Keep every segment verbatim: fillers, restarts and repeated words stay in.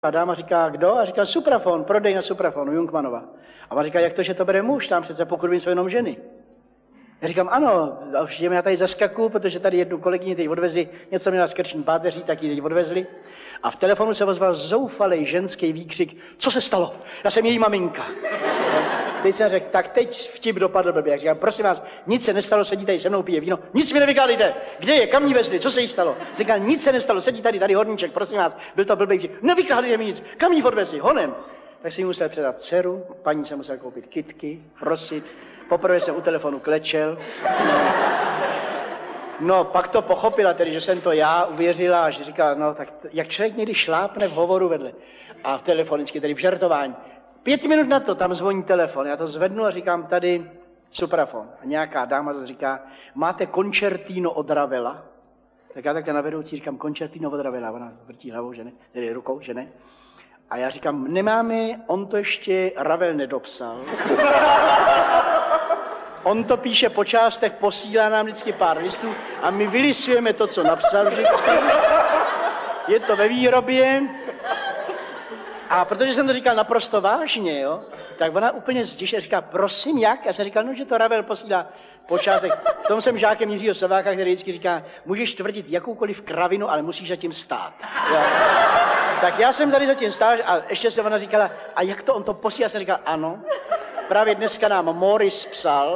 A dáma říká, kdo? A říká, Suprafon, prodej na Suprafonu, Jungmannova. A on říká, jak to, že to bere muž, tam přece pokud vím, jsou jenom ženy. Já říkám, ano, já tady zaskakuju, protože tady jednu kolegyni teď odvezli, něco měla z krční páteří, tak ji teď odvezli. A v telefonu se ozval zoufalej ženský výkřik, co se stalo? Já jsem její maminka. Teď jsem řekl, tak teď vtip dopadl blbě. Já říkám, prosím vás, nic se nestalo, sedí tady se mnou, pije víno, nic mi nevykládejte. Kde je, kam jí vezli, co se jí stalo? Říkal, nic se nestalo, sedí tady, tady horníček, prosím vás, byl to blbý vtip. Nevykládejte mi nic, kam jí odvezli, honem. Tak si musel předat dceru, paní se musel koupit kytky, prosit. Poprvé jsem u telefonu klečel. No, pak to pochopila tedy, že jsem to já, uvěřila, a že říkala, no, tak jak člověk někdy šlápne v hovoru vedle. A v telefonicky, tedy v žertování. Pět minut na to, tam zvoní telefon, já to zvednu a říkám tady Suprafon. A nějaká dáma zase říká, máte koncertino od Ravela? Tak já takhle na vedoucí říkám, koncertino od Ravela, ona vrtí hlavou, že ne, tedy rukou, že ne. A já říkám, nemáme, on to ještě Ravel nedopsal. On to píše po částech, posílá nám vždycky pár listů a my vylisujeme to, co napsal vždycky. Je to ve výrobě. A protože jsem to říkal naprosto vážně, jo, tak ona úplně zděšeně říká, prosím, jak? Já jsem říkal, no, že to Ravel posílá po částech. V tom jsem žákem Jiřího Sováka, který vždycky říká, můžeš tvrdit jakoukoliv kravinu, ale musíš zatím stát. Jo. Tak já jsem tady zatím stál a ještě se ona říkala, a jak to on to posílá? Já jsem říkal, ano. Právě dneska nám Morris psal,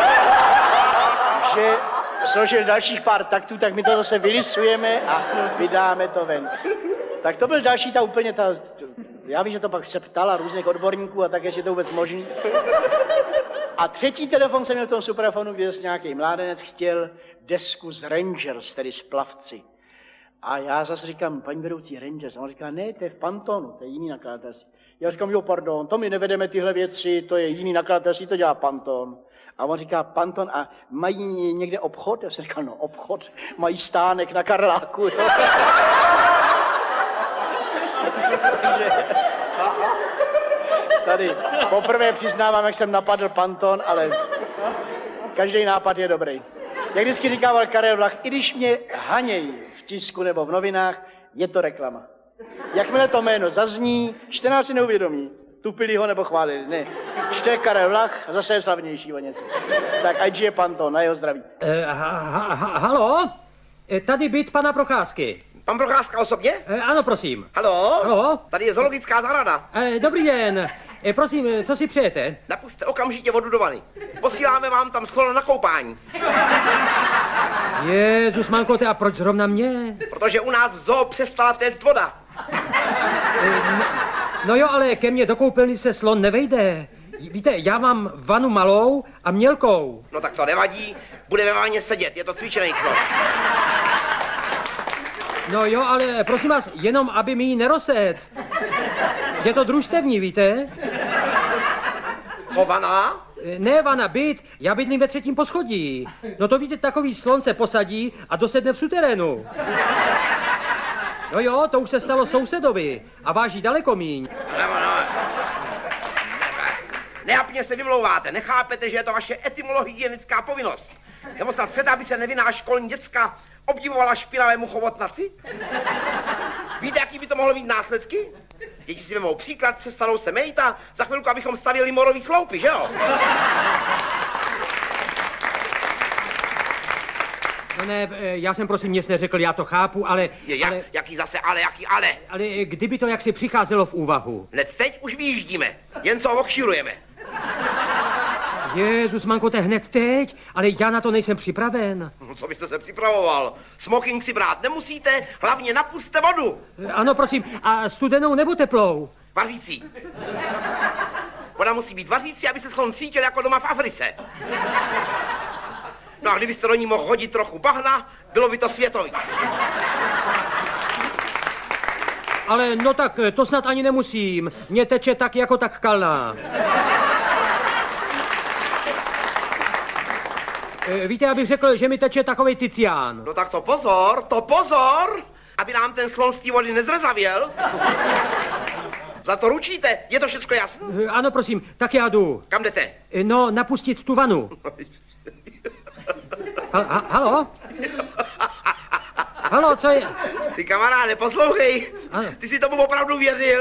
že složil dalších pár taktů, tak my to zase vylisujeme a vydáme to ven. Tak to byl další ta úplně ta, já vím, že to pak se ptala různých odborníků a tak, jestli to vůbec možný. A třetí telefon jsem měl v tom Suprafonu, kde zase nějaký mládenec chtěl desku z Rangers, tedy z plavci. A já zase říkám, paní vedoucí Rangers, a on říká, ne, to je v Pantonu, to je jiný nakladatelství. Já říkám, jo, pardon, to my nevedeme tyhle věci, to je jiný nakladatelství, to dělá Panton. A on říká, Panton, a mají někde obchod? Já jsem říkal, no, obchod, mají stánek na Karláku, jo. Tady poprvé přiznávám, jak jsem napadl Panton, ale každý nápad je dobrý. Jak vždycky říkával Karel Vlach, i když mě hanějí v tisku nebo v novinách, je to reklama. Jakmile to jméno zazní, čtenář si neuvědomí, tupili ho nebo chválili. Ne, čte Karel Vlach a zase je slavnější o něco. Tak ať je Panton, na jeho zdraví. E, ha, ha, ha, halo? E, tady byt pana Procházky. Pan Procházka osobně? E, ano, prosím. Halo? Halo? Tady je zoologická zahrada. E, dobrý den. E, prosím, co si přejete? Napuste okamžitě vodu do vany. Posíláme vám tam slona na koupání. Jezus, mankote, a proč zrovna mě? Protože u nás v zoo přestala téct voda. E, no, no jo, ale ke mně do koupelny se slon nevejde. Víte, já mám vanu malou a mělkou. No tak to nevadí, bude ve vaně sedět, je to cvičený slon. No jo, ale prosím vás, jenom aby mi ji nerozsed. Je to družstevní, víte? Co vana? Ne, vana, byt, já bydlím ve třetím poschodí. No to víte, takový slon se posadí a dosedne v suterénu. No jo, to už se stalo sousedovi a váží daleko míň. Nebo no. Neapně se vymlouváte, nechápete, že je to vaše etymologická povinnost. Nebo snad chcete, aby se nevinná školní děcka obdivovala špinavému chobotnaci? Víte, jaký by to mohlo mít následky? Děti si vemou příklad, přestanou se mejt a za chvilku, abychom stavěli morový sloupy, že jo? No ne, já jsem prosím nic neřekl, já to chápu, ale... Je, jak, ale jaký zase ale, jaký ale? Ale kdyby to jaksi přicházelo v úvahu? Hned teď už vyjíždíme, jen co okširujeme. Jezus, mankote, hned teď? Ale já na to nejsem připraven. No, co byste se připravoval? Smoking si brát nemusíte, hlavně napuste vodu. Ano, prosím, a studenou nebo teplou? Vařící. Voda musí být vařící, aby se slon cítil jako doma v Africe. No a kdybyste do ní mohl hodit trochu bahna, bylo by to světový. Ale no tak, to snad ani nemusím. Mně teče tak jako tak kalná. Víte, abych řekl, že mi teče takovej Ticián. No tak to pozor, to pozor, aby nám ten slon z té vody nezrezavěl. Za to ručíte, je to všecko jasné? Ano, prosím, tak já jdu. Kam jdete? No, napustit tu vanu. Ha, ha, halo? Halo, co je? Ty kamaráde, poslouchej. Ano. Ty si tomu opravdu věřil?